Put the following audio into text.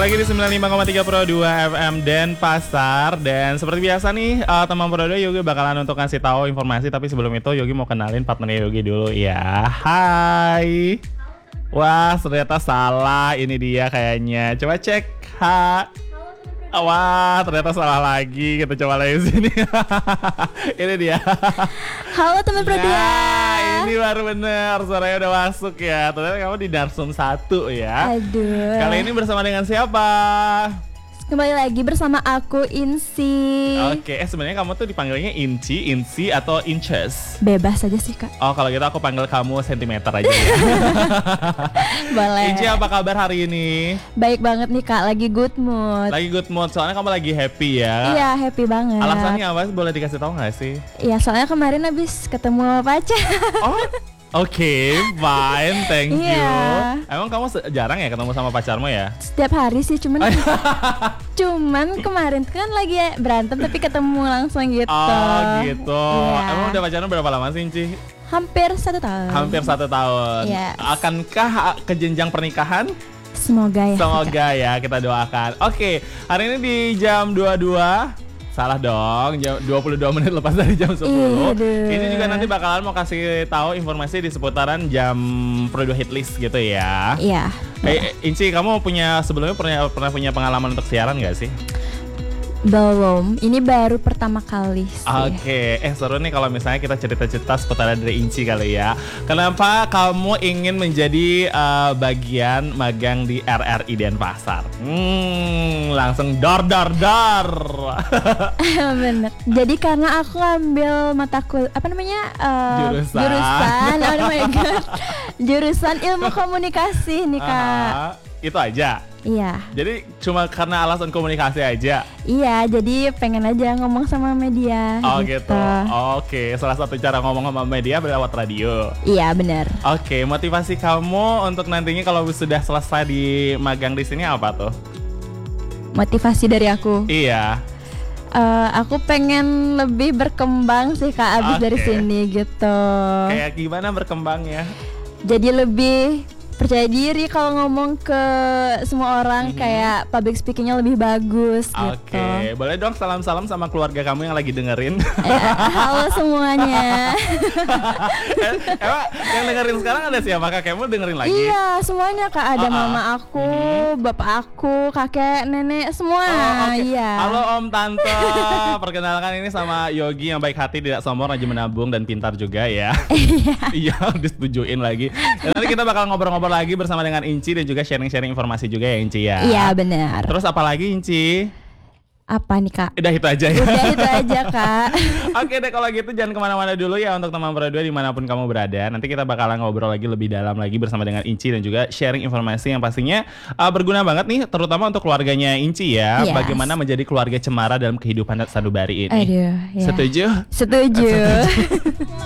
lagi di 95,3 Pro 2 FM Denpasar. Dan seperti biasa nih teman Pro 2 Yogi bakalan untuk ngasih tahu informasi. Tapi sebelum itu Yogi mau kenalin partnernya Yogi dulu ya. Hai. Wah ternyata salah, ini dia kayaknya. Coba cek. Wah ternyata salah lagi. Kita coba lagi sini. Ini dia. Halo teman Pro 2. Nah, ini baru bener, suaranya udah masuk ya. Ternyata kamu di Narsum 1 ya. Aduh. Kali ini bersama dengan siapa? Kembali lagi bersama aku Inci. Oke, sebenarnya kamu tuh dipanggilnya Inci, Inci atau Inches? Bebas aja sih kak. Oh kalau gitu aku panggil kamu sentimeter aja ya. Boleh. Inci apa kabar hari ini? Baik banget nih kak, lagi good mood. Lagi good mood, soalnya kamu lagi happy ya. Iya happy banget. Alasannya apa? Boleh dikasih tahu nggak sih? Iya soalnya kemarin habis ketemu pacar. Oh, oke, fine, thank you. Iya. Emang kamu jarang ya ketemu sama pacarmu ya? Setiap hari sih cuman kemarin kan lagi berantem tapi ketemu langsung gitu. Oh gitu. Iya. Emang udah pacaran berapa lama sih Inci? Hampir 1 tahun. Hampir 1 tahun. Yes. Akankah ke jenjang pernikahan? Semoga ya. Semoga ya, kita doakan. Oke, hari ini di jam 22. Salah dong, jam 22 menit lepas dari jam 10. Ini juga nanti bakalan mau kasih tahu informasi di seputaran jam Pro 2 Hit List gitu ya. Iya. Inci, kamu sebelumnya pernah punya pengalaman untuk siaran gak sih? Belum, ini baru pertama kali sih. Oke, seru nih kalau misalnya kita cerita-cerita seputaran dari Inci kali ya. Kenapa kamu ingin menjadi bagian magang di RRI Denpasar? Langsung dor. Bener. Jadi karena aku ambil mata jurusan. Oh my god. Jurusan ilmu komunikasi nih kak. Itu aja. Iya. Jadi cuma karena alasan komunikasi aja. Iya, jadi pengen aja ngomong sama media. Oh gitu. Oke, salah satu cara ngomong sama media lewat radio. Iya, benar. Oke, motivasi kamu untuk nantinya kalau sudah selesai di magang di sini apa tuh? Motivasi dari aku. Iya. Aku pengen lebih berkembang sih kak abis dari sini gitu. Kayak gimana berkembangnya? Jadi lebih percaya diri kalau ngomong ke semua orang, kayak public speakingnya lebih bagus gitu. Oke, boleh dong salam-salam sama keluarga kamu yang lagi dengerin. Halo semuanya. Emang yang dengerin sekarang ada siapa? Kakekmu dengerin lagi? Iya semuanya kak, ada mama aku, bapak aku, kakek, nenek, semua. Iya. Halo om, tante. Perkenalkan ini sama Yogi yang baik hati, tidak sombong, rajin menabung dan pintar juga ya. Iya, disetujuin lagi. Dan nanti kita bakal ngobrol-ngobrol lagi bersama dengan Inci dan juga sharing-sharing informasi juga ya Inci ya. Iya benar. Terus apa lagi Inci? Apa nih kak? Udah itu aja ya. Udah itu aja kak. Oke deh kalau gitu jangan kemana-mana dulu ya untuk teman Pro 2 dimanapun kamu berada. Nanti kita bakalan ngobrol lagi lebih dalam lagi bersama dengan Inci dan juga sharing informasi yang pastinya berguna banget nih, terutama untuk keluarganya Inci ya. Yes. Bagaimana menjadi keluarga cemara dalam kehidupan sanubari ini. Aduh, ya. Setuju? Setuju.